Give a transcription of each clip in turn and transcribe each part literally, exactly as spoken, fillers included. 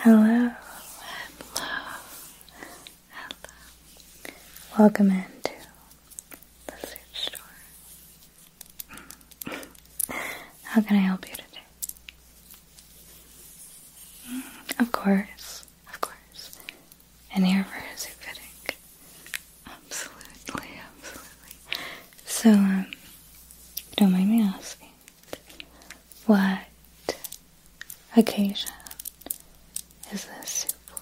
Hello, hello, hello. Welcome into the suit store. How can I help you today? Of course, of course. And here for a suit fitting. Absolutely, absolutely. So, um, don't mind me asking, what occasion is this suit for?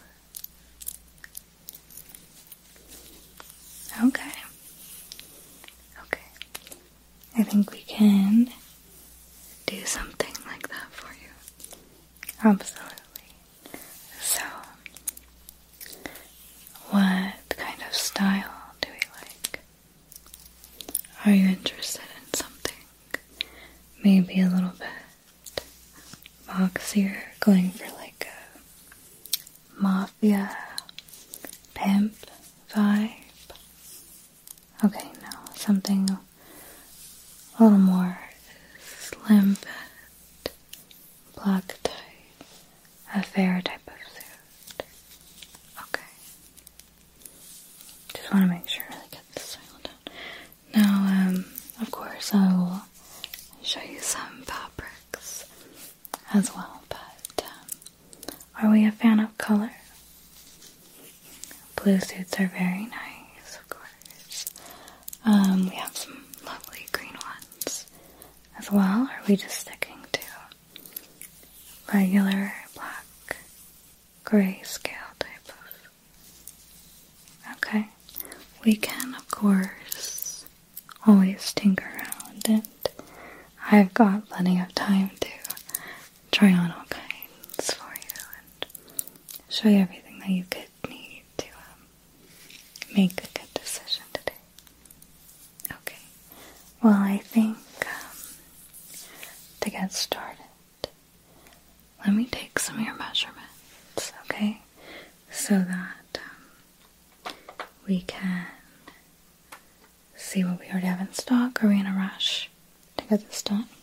Okay. Okay. I think we can do something like that for you. Absolutely. So, what kind of style do we like? Are you interested in something maybe a little bit boxier, going for like a mafia pimp vibe? Okay, no, something a little more slim fit, black tie, affair type of suit. Okay. Just want to make sure I get the style down. Now, um, of course, I will show you some fabrics as well, but um, are we a fan of color? Blue suits are very nice, of course. Um, we have some lovely green ones as well. Are we just sticking to regular black, gray scale type of? Okay. We can, of course, always tinker around, and I've got plenty of time to try on all kinds for you and show you everything that you could need to um, make a good decision today. Okay. Well, I think um, to get started, let me take some of your measurements, okay? So that um, we can see what we already have in stock. Are we in a rush to get this done?